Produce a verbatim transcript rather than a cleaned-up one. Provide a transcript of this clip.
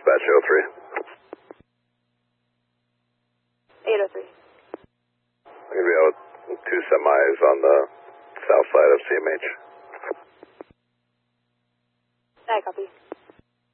Dispatch oh three. eight oh three. I'm going to be out with two semis on the south side of C M H.